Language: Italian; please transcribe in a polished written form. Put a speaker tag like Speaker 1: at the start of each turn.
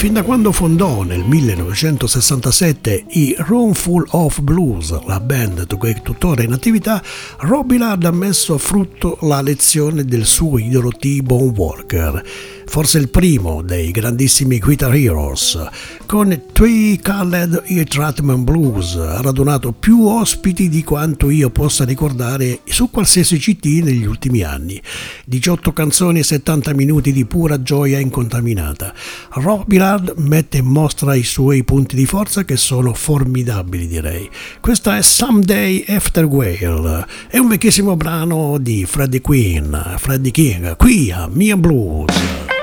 Speaker 1: Fin da quando fondò nel 1967 i Roomful of Blues, la band che è tuttora in attività, Robbie Ladd ha messo a frutto la lezione del suo idolo T-Bone Walker, forse il primo dei grandissimi Guitar Heroes. Con Twee Colored Earth Ratman Blues ha radunato più ospiti di quanto io possa ricordare su qualsiasi CD negli ultimi anni. 18 canzoni e 70 minuti di pura gioia incontaminata. Robbie Ladd mette in mostra i suoi punti di forza che sono formidabili, direi. Questa è Someday After Whale, è un vecchissimo brano di Freddie King, qui a Mia Blues.